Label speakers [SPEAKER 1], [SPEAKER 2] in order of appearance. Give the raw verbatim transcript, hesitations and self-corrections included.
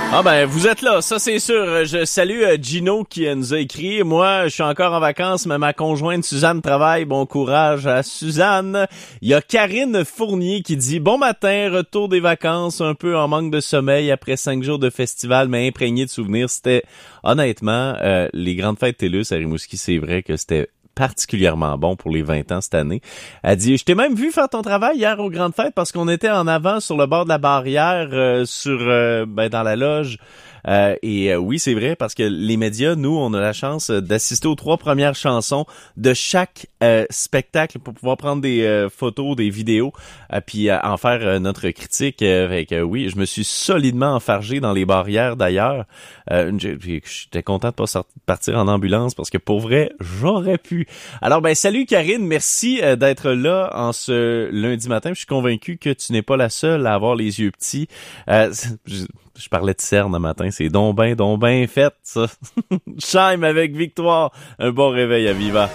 [SPEAKER 1] Ah ben, vous êtes là, ça c'est sûr. Je salue euh, Gino qui euh, nous a écrit. Moi, je suis encore en vacances, mais ma conjointe Suzanne travaille. Bon courage à Suzanne. Il y a Karine Fournier qui dit « Bon matin, retour des vacances, un peu en manque de sommeil après cinq jours de festival, mais imprégné de souvenirs. » C'était honnêtement, euh, les grandes fêtes TELUS à Rimouski, c'est vrai que c'était particulièrement bon pour les vingt ans cette année. Elle dit, je t'ai même vu faire ton travail hier aux grandes fêtes parce qu'on était en avant sur le bord de la barrière, euh, sur euh, ben dans la loge. Euh, et euh, oui, c'est vrai, parce que les médias, nous, on a la chance d'assister aux trois premières chansons de chaque euh, spectacle pour pouvoir prendre des euh, photos, des vidéos, euh, puis euh, en faire euh, notre critique. Euh, avec, euh, oui, je me suis solidement enfargé dans les barrières d'ailleurs. Euh, J'étais content de pas sortir, partir en ambulance parce que pour vrai, j'aurais pu. Alors ben salut Karine, merci euh, d'être là en ce lundi matin. Je suis convaincu que tu n'es pas la seule à avoir les yeux petits. Euh, je, je parlais de cerne un matin, c'est donc ben, donc ben fait ça. Chime avec Victoire. Un bon réveil à Viva.